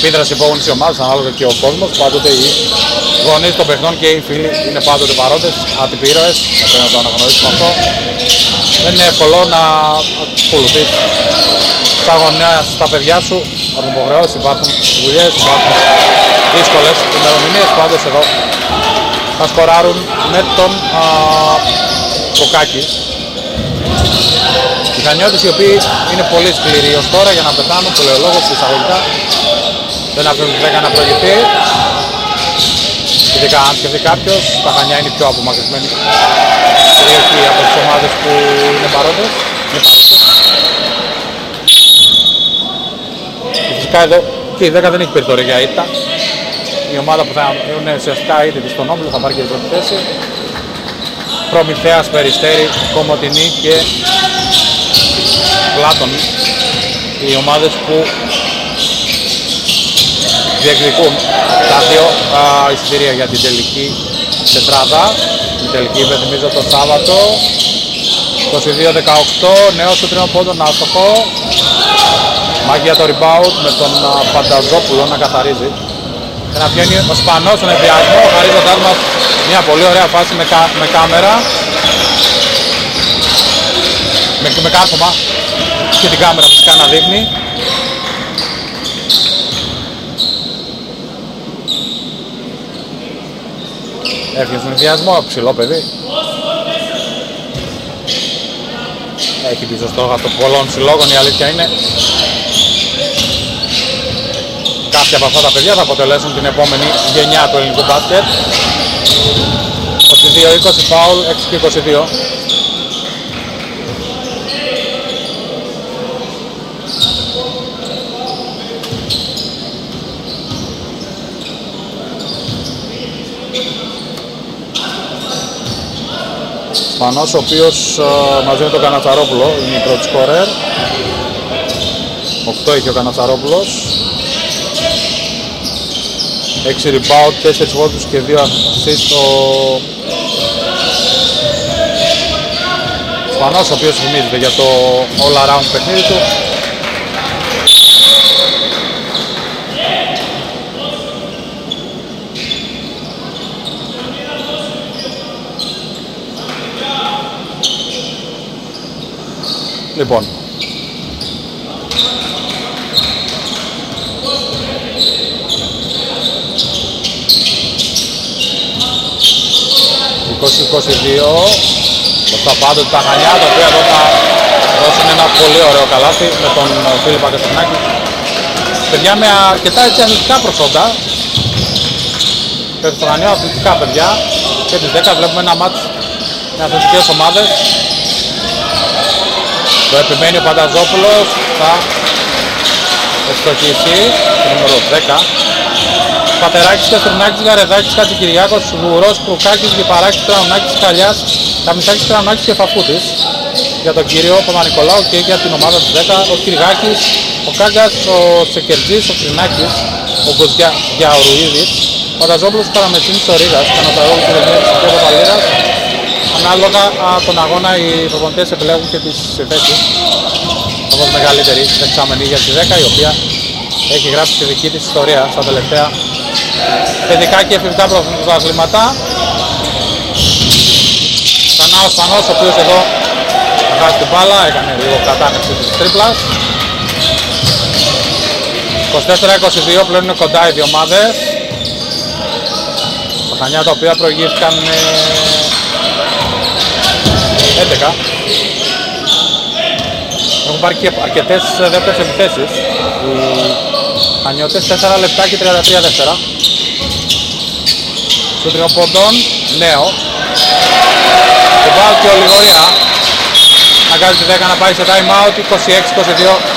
επίδραση υπόγονης της ομάδας, ανάλογα και ο κόσμος. Πάντοτε οι γονείς των παιχνών και οι φίλοι είναι πάντοτε παρόντες, άτυποι ήρωες, πρέπει να το αναγνωρίσουμε αυτό. Δεν είναι εύκολο να ακολουθείς τα γονέα στα παιδιά σου, από υποχρεώσεις, υπάρχουν δουλειές, υπάρχουν δύσκολες ημερομηνίες. Πάντως εδώ θα σκοράρουν με τον Κοκάκη. Οι Χανιώτες οι οποίοι είναι πολύ σκληροί ως τώρα για να πεθάνουν, το λέει ο λόγος εισαγωγικά. Δεν αφήνουν τη 10 να προηγηθεί. Ειδικά αν σκεφτεί κάποιος, τα Χανιά είναι πιο απομακρυσμένη περιοχή από τις ομάδες που είναι παρόντες. Και φυσικά εδώ και η 10 δεν έχει περιθώριο για ήττα. Η ομάδα που θα είναι ουσιαστικά ήττη στον Όμιλο θα πάρει και η πρώτη θέση. Προμηθέας, Περιστέρι, Κομοτηνή και Πλάτων, οι ομάδες που διεκδικούν τα δύο εισιτήρια για την τελική τετράδα. Η τελική υπενθυμίζω το Σάββατο 22-18, νέο στο τριών πόντων άστοχο. Μάχη για το rebound με τον Φανταζόπουλο να καθαρίζει. Και να βγαίνει ο Σπανός στον ενδιασμό, χαρίζοντας μας μια πολύ ωραία φάση με κάμερα. Με κάρφωμα και την κάμερα φυσικά να δείχνει. Έφυγε στον ενδιασμό, ψηλό παιδί. Έχει πίσω στόχαστο πολλών συλλόγων, η αλήθεια είναι. Κάποια από αυτά τα παιδιά θα αποτελέσουν την επόμενη γενιά του ελληνικού μπάσκετ. 22-20 φάουλ, 6-22. Σπανός, ο οποίος μαζί με τον Κανατσαρόπουλο είναι η πρώτη σκορέρ. 8 είχε ο Κανατσαρόπουλος. 6 rebound, 4 βόντους και 2 assist στο Σπανός, ο οποίος θυμίζεται για το all around παιχνίδι του. Λοιπόν, 20-22 μπροστά πάντοτε τα Χανιά, τα οποία εδώ θα δώσουν ένα πολύ ωραίο καλάθι με τον Φίλιππα Καστρινάκη. Παιδιά με αρκετά έτσι αθλητικά προσόντα, στο Χανιό αθλητικά παιδιά, και τις 10 βλέπουμε ένα μάτς με αθλητικές ομάδες. Το επιμένει ο Πανταζόπουλος, θα ευστοχίσει, το νούμερο 10. Πατεράκης, Καστρινάκης, Γαρεδάκης, Χατζικυριάκος, Βουρός, Κρουκάκης, Γεπαράκης, Τραουνάκης, Καλιάς, Καμισάκης, Τραουνάκης και Φαφούτης. Για τον κύριο Παπα-Νικολάου και για την ομάδα του 10, ο Κυριγάκης, ο Κάγκας, ο Σεκερτζής, ο Κρινάκης, ο Γκοζιαουρουίδης, ο Πανταζόπουλος, ο Παραμεσίνης, ο Ρίγας, ο Καναταρόλου και ο Παπαλήρας. Ανάλογα τον αγώνα οι προπονητές επιλέγουν και τις θέσεις. Όπως μεγαλύτερη δεξαμενή για τη 10, η οποία έχει γράψει τη δική της ιστορία στα τελευταία παιδικά και εφηβικά πρωταθλήματα. Ξανά ο Σπανός, ο οποίος εδώ θα χάσει την μπάλα, έκανε λίγο κατάνεξη της τρίπλας. 24-22, πλέον είναι κοντά οι δύο ομάδες. Τα Χανιά τα οποία προηγήθηκαν 11. Έχουν πάρει και αρκετές δεύτερες επιθέσεις. Οι Χανιώτες 4 λεπτά και 33 δεύτερα. Του τριοποντών, νέο. Και πάω και ο Λιγορία. Να κάνει τη 10 να πάει σε time out, 26-22.